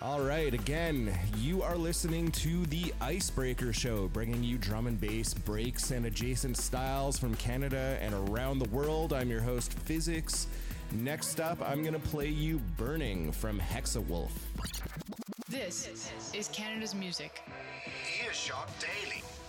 All right, again, you are listening to The Icebreaker Show, bringing you drum and bass, breaks, and adjacent styles from Canada and around the world. I'm your host, Physics. Next up, I'm going to play you Burning from Hexawolf. This is Canada's music. Earshot Daily.